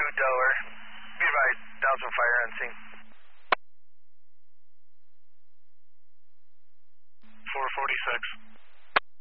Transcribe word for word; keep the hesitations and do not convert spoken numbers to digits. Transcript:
two Delaware. Be advised, down some fire on scene. four forty-six.